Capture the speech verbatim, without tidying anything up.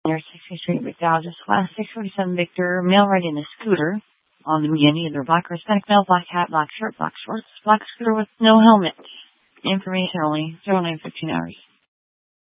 near sixteenth Street, McDowell, just class six forty-seven Victor, male riding a scooter. On the median, either black or Hispanic male, black hat, black shirt, black shorts, black scooter with no helmet. Information only, zero nine fifteen hours.